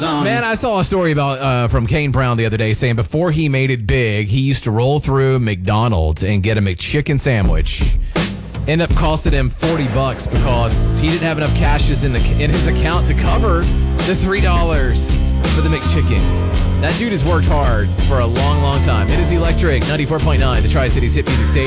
Man, I saw a story about from Kane Brown the other day saying before he made it big, he used to roll through McDonald's and get a McChicken sandwich. Ended up costing him $40 because he didn't have enough cashes in his account to cover the $3 for the McChicken. That dude has worked hard for a long, long time. It is Electric 94.9, the Tri-Cities Hit Music Station.